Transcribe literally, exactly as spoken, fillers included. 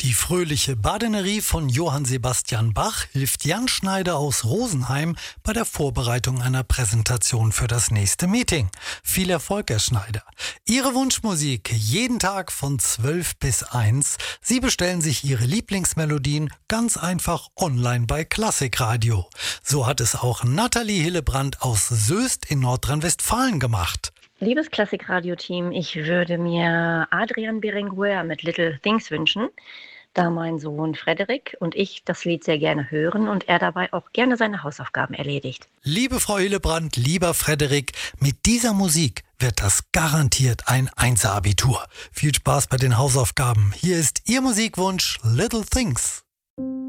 Die fröhliche Badinerie von Johann Sebastian Bach hilft Jan Schneider aus Rosenheim bei der Vorbereitung einer Präsentation für das nächste Meeting. Viel Erfolg, Herr Schneider. Ihre Wunschmusik jeden Tag von zwölf bis eins. Sie bestellen sich Ihre Lieblingsmelodien ganz einfach online bei Klassikradio. So hat es auch Nathalie Hillebrand aus Soest in Nordrhein-Westfalen gemacht. Liebes Klassikradio-Team, ich würde mir Adrian Berenguer mit Little Things wünschen, da mein Sohn Frederik und ich das Lied sehr gerne hören und er dabei auch gerne seine Hausaufgaben erledigt. Liebe Frau Hillebrand, lieber Frederik, mit dieser Musik wird das garantiert ein Einser-Abitur. Viel Spaß bei den Hausaufgaben. Hier ist Ihr Musikwunsch Little Things.